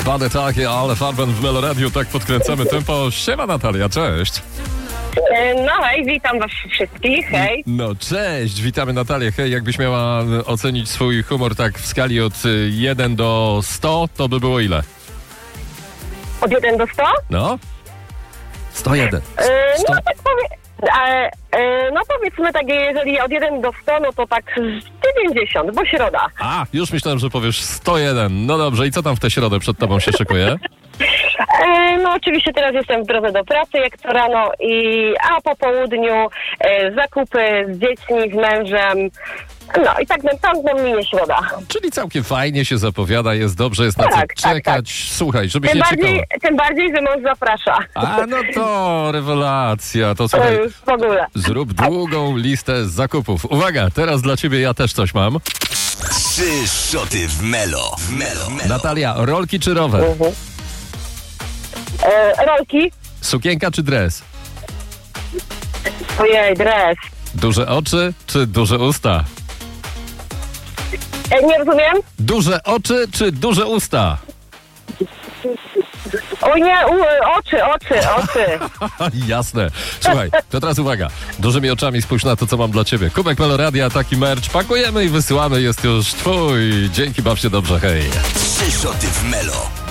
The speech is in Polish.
Bany takie, ale Farben w Meloradiu, tak podkręcamy tempo. Siema Natalia, cześć. No hej, witam was wszystkich, hej. No cześć, witamy Natalię. Hej, jakbyś miała ocenić swój humor tak w skali od 1 do 100, to by było ile? Od 1 do 100? No? 101. 100. No tak no powiedzmy tak, jeżeli od 1 do 100, no to tak 90, bo środa. A, już myślałem, że powiesz 101. No dobrze, i co tam w tę środę przed tobą się szykuje? No oczywiście teraz jestem w drodze do pracy, jak co rano, a po południu zakupy z dziećmi, z mężem. No i tak nam minie środa. Czyli całkiem fajnie się zapowiada, jest dobrze, jest na co czekać. Tak. Słuchaj, żeby się czekało. Tym bardziej, że mąż zaprasza. A no to rewelacja. To słuchaj, w ogóle. Zrób długą listę zakupów. Uwaga, teraz dla ciebie ja też coś mam. 3 szoty w Melo. Natalia, rolki czy rower? Rolki. Sukienka czy dres? Ojej, dres. Duże oczy czy duże usta? Nie rozumiem? Duże oczy czy duże usta? Oj nie, oczy. Jasne. Słuchaj, to teraz uwaga. Dużymi oczami spójrz na to, co mam dla ciebie. Kubek Meloradia, taki merch. Pakujemy i wysyłamy. Jest już twój. Dzięki, baw się dobrze, hej. 3 szoty w Melo.